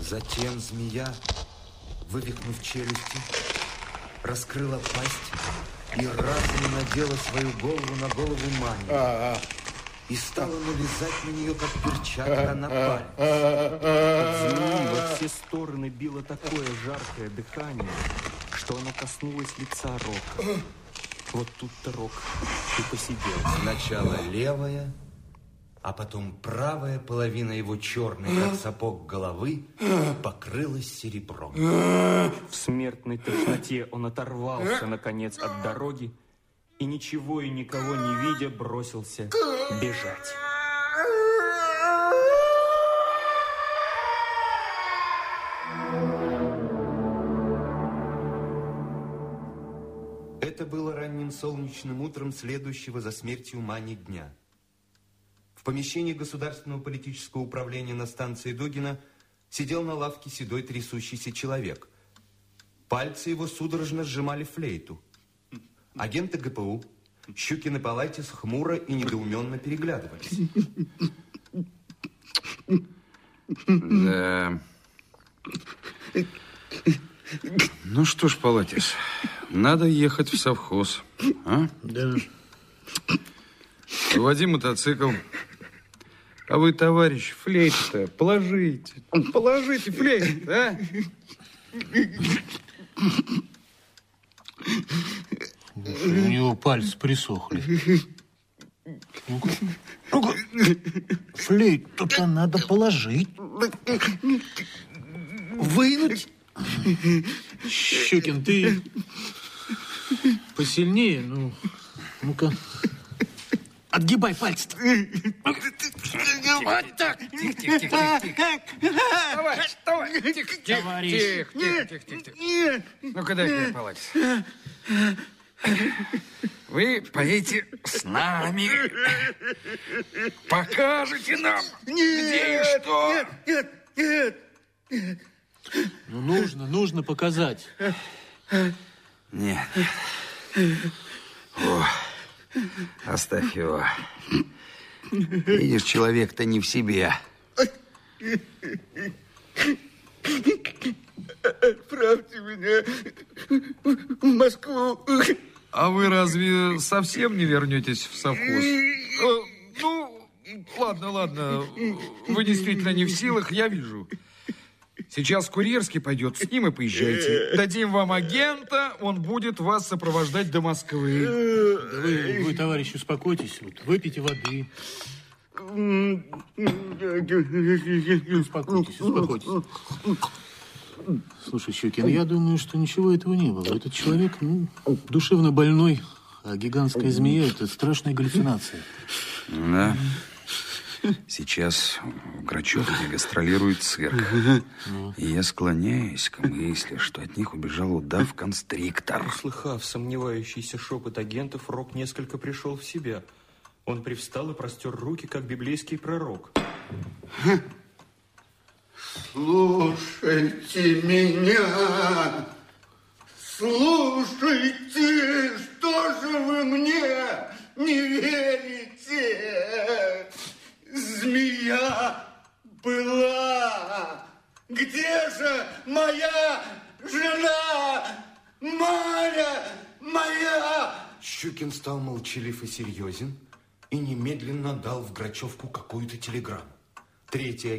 Затем змея, вывихнув челюсти, раскрыла пасть и разом надела свою голову на голову Мани. И стала налезать на нее, как перчатка на палец. От змеи во все стороны било такое жаркое дыхание, что оно коснулось лица Рока. Вот тут-то Рок и посидел. Сначала левая, а потом правая половина его черной, как сапог, головы покрылась серебром. В смертной тошноте он оторвался, наконец, от дороги и, ничего и никого не видя, бросился бежать. Это было ранним солнечным утром следующего за смертью Мани дня. В помещении Государственного политического управления на станции Дугина сидел на лавке седой трясущийся человек. Пальцы его судорожно сжимали флейту. Агенты ГПУ, Щукин и Палайтис, хмуро и недоуменно переглядывались. Да. Ну что ж, Палайтис, надо ехать в совхоз. А? Да. Води мотоцикл. А вы, товарищ, флейту-то положите. Положите флейту, а? У него пальцы присохли. Ну-ка. Флейту-то надо положить. Вынуть. Щукин, ты посильнее, ну-ка. Отгибай пальцы-то. Вот так. Тихо. Давай. Тихо. Ну-ка, дай-ка, Палайтис. Вы поедете с нами. Покажете нам, где и что. Нет. Ну, нужно показать. Нет. О, оставь его. Видишь, человек-то не в себе. Отправьте меня в Москву. А вы разве совсем не вернетесь в совхоз? Ну, ладно. Вы действительно не в силах, я вижу. Сейчас курьерский пойдет, с ним и поезжайте. Дадим вам агента, он будет вас сопровождать до Москвы. Вы, товарищ, успокойтесь. Вот, выпейте воды. Успокойтесь. Слушай, Щукин, я думаю, что ничего этого не было. Этот человек, душевно больной, а гигантская змея – это страшная галлюцинация. Да. Сейчас в Грачевке гастролирует цирк. И я склоняюсь к мысли, что от них убежал удав-констриктор. Услыхав сомневающийся шепот агентов, Рок несколько пришел в себя. Он привстал и простер руки, как библейский пророк. Слушайте меня. Слушайте, что же вы мне не верите? Змея была. Где же моя жена? Маня моя. Щукин стал молчалив и серьезен и немедленно дал в Грачевку какую-то телеграмму. Третий